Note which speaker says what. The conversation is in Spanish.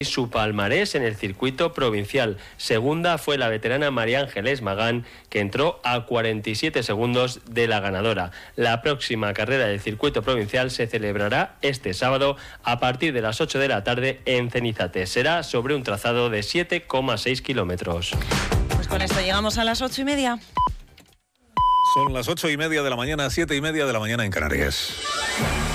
Speaker 1: su palmarés en el circuito provincial. Segunda fue la veterana María Ángeles Magán, que entró a 47 segundos de la ganadora. La próxima carrera del circuito provincial se celebrará este sábado a partir de las 8 de la tarde en Cenizate. Será sobre un trazado de 7,6 kilómetros.
Speaker 2: Pues con esto llegamos a las 8:30.
Speaker 3: Son las 8:30 de la mañana, 7:30 de la mañana en Canarias.